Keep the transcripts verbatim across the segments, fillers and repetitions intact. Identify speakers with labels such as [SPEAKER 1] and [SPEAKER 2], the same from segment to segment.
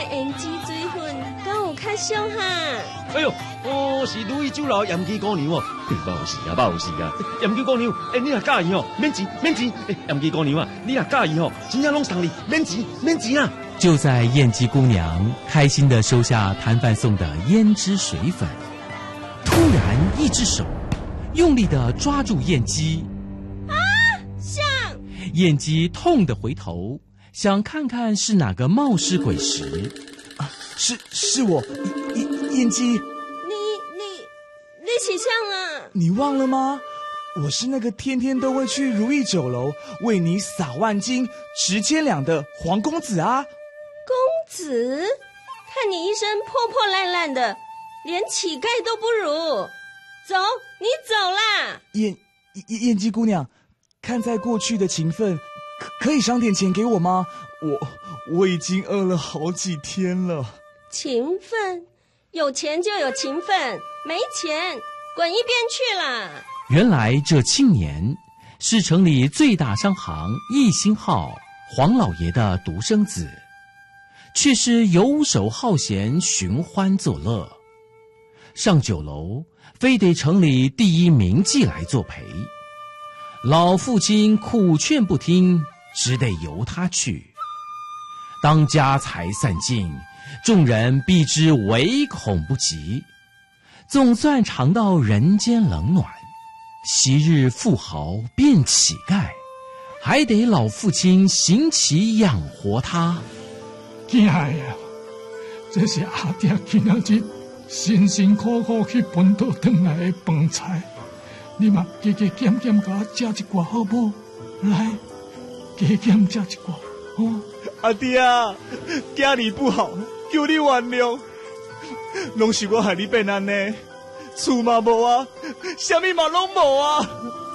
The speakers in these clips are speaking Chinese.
[SPEAKER 1] 胭脂水粉，敢有较俗哈？
[SPEAKER 2] 哎呦，哦，是如意酒楼盐鸡姑娘哦，冇有事啊，冇有事啊。盐鸡姑娘，哎，你若介意哦，免钱，免钱。哎，盐鸡姑娘啊，你若介意哦，真正拢送你，免钱，免钱啊。
[SPEAKER 3] 就在燕姬姑娘开心地收下摊贩送的胭脂水粉，突然一只手用力地抓住燕姬。
[SPEAKER 1] 啊！像
[SPEAKER 3] 燕姬痛地回头，想看看是哪个冒失鬼时，
[SPEAKER 4] 啊，是是我，燕燕姬。
[SPEAKER 1] 你你你起像啊？
[SPEAKER 4] 你忘了吗？我是那个天天都会去如意酒楼为你撒万金、值千两的黄公子啊！
[SPEAKER 1] 公子，看你一身破破烂烂的，连乞丐都不如。走，你走啦！
[SPEAKER 4] 燕燕燕姬姑娘，看在过去的情分，可可以赏点钱给我吗？我我已经饿了好几天了。
[SPEAKER 1] 情分，有钱就有情分，没钱滚一边去啦！
[SPEAKER 3] 原来这青年是城里最大商行一星号黄老爷的独生子，却是游手好闲，寻欢作乐。上酒楼非得城里第一名妓来作陪，老父亲苦劝不听，只得由他去。当家财散尽，众人避之唯恐不及。总算尝到人间冷暖，昔日富豪变乞丐，还得老父亲行乞养活他。
[SPEAKER 5] 囝呀，这是阿爹今仔日辛辛苦苦去分讨转来的饭菜，你嘛加加减减给我吃一寡好不好？来，加减吃一寡，哦。
[SPEAKER 4] 阿爹啊，家里不好，求你原谅，拢是我害你变安尼，厝嘛无啊，啥物嘛拢无啊。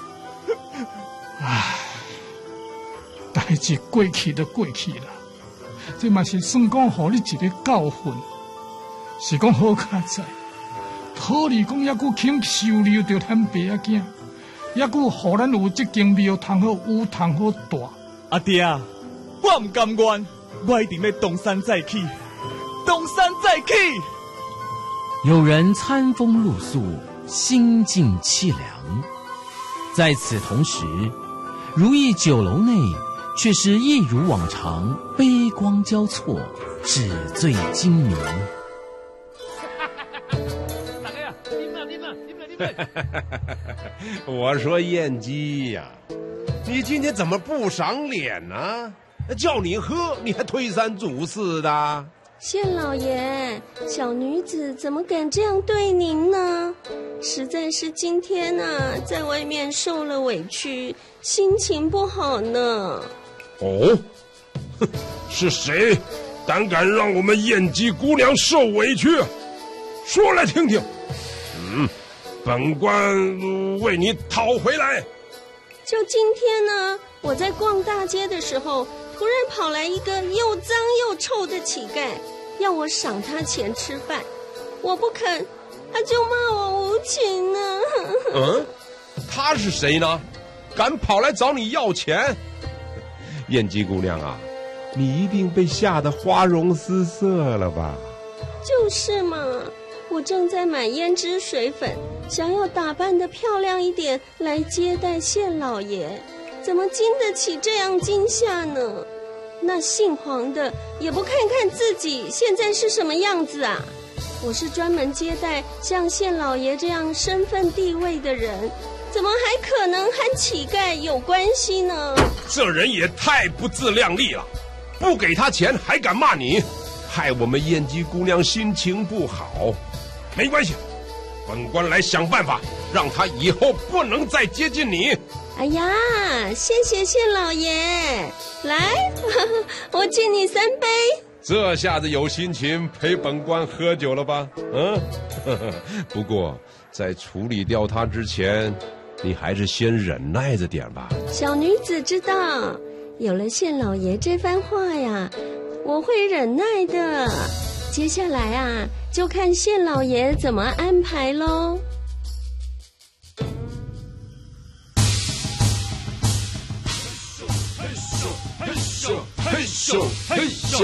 [SPEAKER 5] 唉，代志过去就过去了。这嘛是算讲互你一个教训，是讲好佳哉，土地公还佫肯收留着咱爸仔囝，还佫互咱有这间庙通好有通好大。
[SPEAKER 4] 阿爹啊，我唔甘愿，我一定要东山再起，东山再起。
[SPEAKER 3] 有人餐风露宿，心境凄凉。在此同时，如意酒楼内却是一如往常，悲光交错，纸醉金迷。
[SPEAKER 2] 大哥呀，啉啦啉啦啉啦啉啦！
[SPEAKER 6] 我说燕姬呀，你今天怎么不赏脸呢？叫你喝，你还推三阻四的。
[SPEAKER 1] 县老爷，小女子怎么敢这样对您呢？实在是今天啊，在外面受了委屈，心情不好呢。
[SPEAKER 6] 哦，哼，是谁胆敢让我们燕姬姑娘受委屈？说来听听。嗯，本官为你讨回来。
[SPEAKER 1] 就今天呢，我在逛大街的时候，突然跑来一个又脏又臭的乞丐，要我赏他钱吃饭，我不肯，他就骂我无情呢。
[SPEAKER 6] 嗯，他是谁呢？敢跑来找你要钱？燕姬姑娘啊，你一定被吓得花容失色了吧？
[SPEAKER 1] 就是嘛，我正在买胭脂水粉，想要打扮得漂亮一点来接待县老爷，怎么经得起这样惊吓呢？那姓黄的也不看看自己现在是什么样子啊！我是专门接待像县老爷这样身份地位的人，怎么还可能和乞丐有关系呢？
[SPEAKER 6] 这人也太不自量力了，不给他钱还敢骂你，害我们燕姬姑娘心情不好。没关系，本官来想办法，让他以后不能再接近你。
[SPEAKER 1] 哎呀，谢谢县老爷，来，我敬你三杯。
[SPEAKER 6] 这下子有心情陪本官喝酒了吧？嗯，不过在处理掉他之前，你还是先忍耐着点吧。
[SPEAKER 1] 小女子知道，有了县老爷这番话呀，我会忍耐的。接下来啊，就看县老爷怎么安排咯。
[SPEAKER 6] 嘿咻嘿咻嘿咻嘿咻。